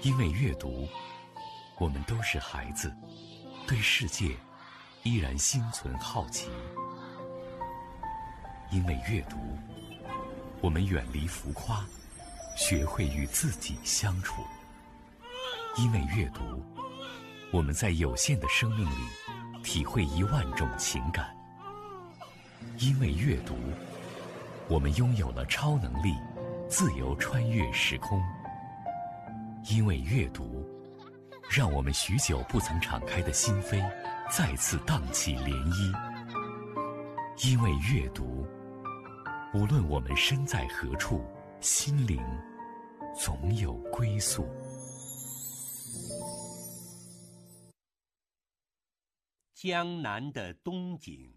因为阅读，我们都是孩子，对世界依然心存好奇。因为阅读，我们远离浮夸，学会与自己相处。因为阅读，我们在有限的生命里体会10000种情感。因为阅读，我们拥有了超能力，自由穿越时空。因为阅读，让我们许久不曾敞开的心扉再次荡起涟漪。因为阅读，无论我们身在何处，心灵总有归宿。 江南的冬景。